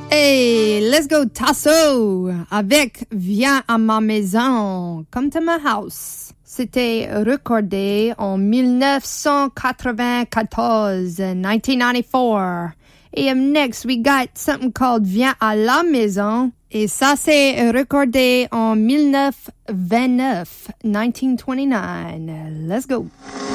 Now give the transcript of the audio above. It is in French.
Hey, let's go Tasso avec Viens à ma maison, Come to my house. C'était recordé en 1994, 1994. Et next, we got something called Viens à la maison. Et ça, c'est recordé en 1929, 1929. Let's go.